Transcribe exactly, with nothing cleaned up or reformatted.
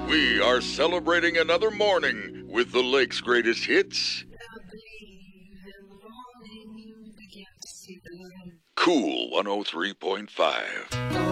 We are celebrating another morning with the lake's greatest hits. Cool one oh three point five.